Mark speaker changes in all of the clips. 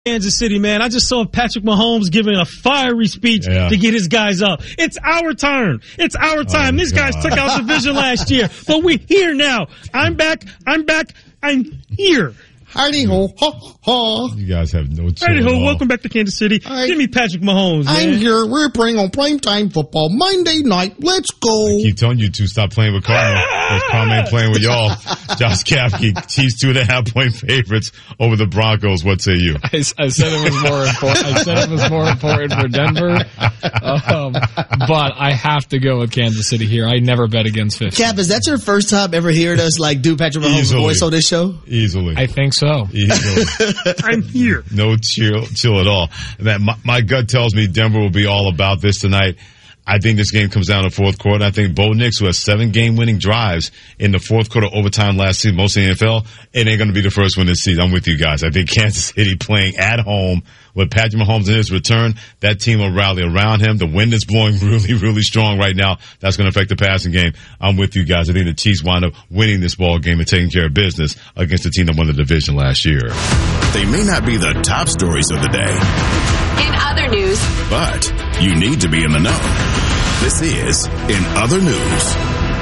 Speaker 1: Kansas City, man. I just saw Patrick Mahomes giving a fiery speech to get his guys up. It's our turn. It's our time. These guys took out the division last year, but we're here now. I'm back. I'm here.
Speaker 2: Howdy ho, ha ha.
Speaker 3: You guys have no chill.
Speaker 1: Howdy ho, welcome back to Kansas City. Give me Patrick Mahomes, man.
Speaker 2: I'm here. We're playing on primetime football Monday night. Let's go.
Speaker 3: I keep telling you to stop playing with Carmen. Because Carmen ain't playing with y'all. Josh Kapke, Chiefs 2.5-point favorites over the Broncos. What say you?
Speaker 4: I said it was more important. I said it was more important for Denver. But I have to go with Kansas City here. I never bet against 50.
Speaker 5: Cap, is that your first time ever hearing us do Patrick Mahomes' voice on this show?
Speaker 3: Easily.
Speaker 4: I think so.
Speaker 1: I'm here.
Speaker 3: No chill at all. My gut tells me Denver will be all about this tonight. I think this game comes down to fourth quarter. I think Bo Nix, who has 7 game-winning drives in the fourth quarter overtime last season, mostly in the NFL, it ain't going to be the first one this season. I'm with you guys. I think Kansas City playing at home with Patrick Mahomes in his return, that team will rally around him. The wind is blowing really, really strong right now. That's going to affect the passing game. I'm with you guys. I think the Chiefs wind up winning this ball game and taking care of business against the team that won the division last year.
Speaker 6: They may not be the top stories of the day.
Speaker 7: In other news.
Speaker 6: But you need to be in the know. This is In Other News.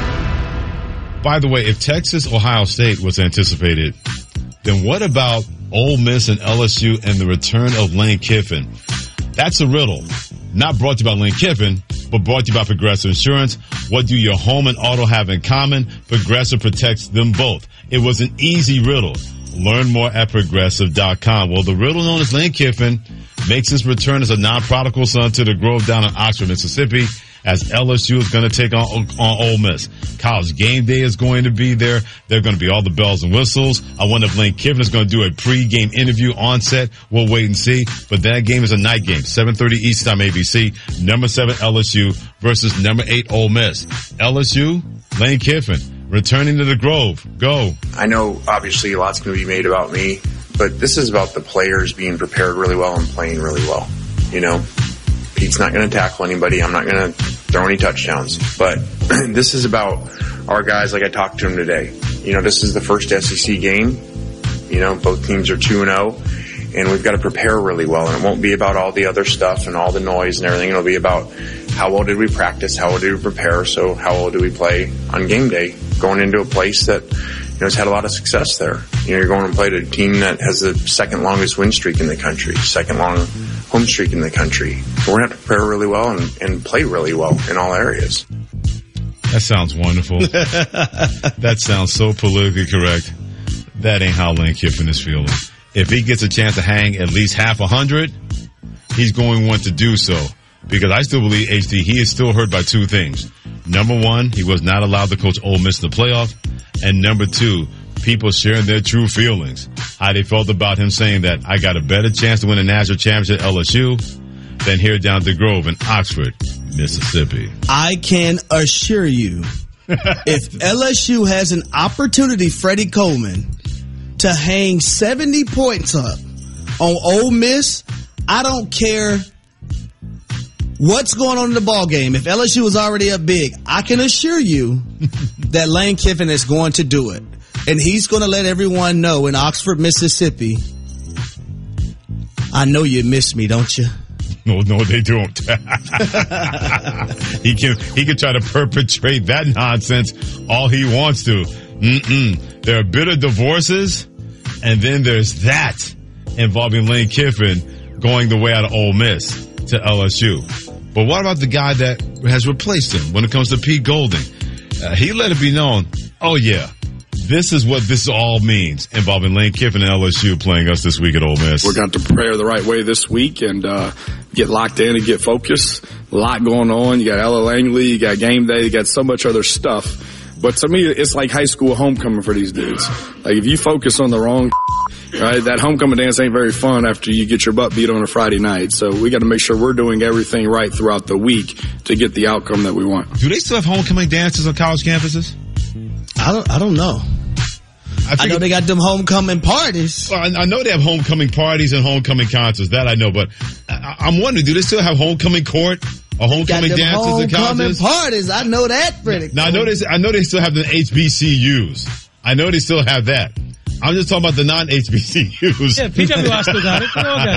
Speaker 3: By the way, if Texas-Ohio State was anticipated, then what about Ole Miss and LSU and the return of Lane Kiffin? That's a riddle. Not brought to you by Lane Kiffin, but brought to you by Progressive Insurance. What do your home and auto have in common? Progressive protects them both. It was an easy riddle. Learn more at Progressive.com. Well, the riddle known as Lane Kiffin makes his return as a non-prodigal son to the Grove down in Oxford, Mississippi, as LSU is going to take on Ole Miss. College game day is going to be there. They're going to be all the bells and whistles. I wonder if Lane Kiffin is going to do a pre-game interview on set. We'll wait and see. But that game is a night game, 7:30 Eastern Time ABC. Number 7 LSU versus number 8 Ole Miss. LSU, Lane Kiffin, returning to the Grove. Go.
Speaker 8: I know obviously a lot's going to be made about me, but this is about the players being prepared really well and playing really well. You know, Pete's not going to tackle anybody. I'm not going to throw any touchdowns. But this is about our guys, like I talked to them today. You know, this is the first SEC game. You know, both teams are 2-0, and we've got to prepare really well. And it won't be about all the other stuff and all the noise and everything. It'll be about how well did we practice, how well did we prepare, so how well do we play on game day, going into a place that, you know, has had a lot of success there. You know, you're going to play to a team that has the second longest win streak in the country, second long home streak in the country. So we're going to have to prepare really well and play really well in all areas.
Speaker 3: That sounds wonderful. That sounds so politically correct. That ain't how Lane Kiffin is feeling. If he gets a chance to hang at least half 100, he's going to want to do so. Because I still believe, HD, he is still hurt by 2 things. Number 1, he was not allowed to coach Ole Miss in the playoff. And number 2, people sharing their true feelings. How they felt about him saying that I got a better chance to win a national championship at LSU than here down at the Grove in Oxford, Mississippi.
Speaker 5: I can assure you, if LSU has an opportunity, Freddie Coleman, to hang 70 points up on Ole Miss, I don't care what's going on in the ball game. If LSU is already up big, I can assure you that Lane Kiffin is going to do it. And he's going to let everyone know in Oxford, Mississippi, I know you miss me, don't you?
Speaker 3: No, they don't. He can try to perpetrate that nonsense all he wants to. There are bitter divorces, and then there's that involving Lane Kiffin going the way out of Ole Miss to LSU. But what about the guy that has replaced him when it comes to Pete Golding? He let it be known, oh yeah, this is what this all means, involving Lane Kiffin and LSU playing us this week at Ole Miss.
Speaker 9: We're going to prepare the right way this week and get locked in and get focused. A lot going on. You got Ella Langley, you got game day, you got so much other stuff. But to me, it's like high school homecoming for these dudes. Like if you focus on the wrong right, that homecoming dance ain't very fun after you get your butt beat on a Friday night. So we got to make sure we're doing everything right throughout the week to get the outcome that we want.
Speaker 3: Do they still have homecoming dances on college campuses?
Speaker 5: I don't know. I know they got them homecoming parties.
Speaker 3: Well, I know they have homecoming parties and homecoming concerts. That I know, but I'm wondering, do they still have homecoming court or homecoming dances and
Speaker 5: homecoming parties? I know that pretty.
Speaker 3: Now I know they still have the HBCUs. I know they still have that. I'm just talking about the non-HBCUs.
Speaker 1: Yeah, PWI still got it. They all got it.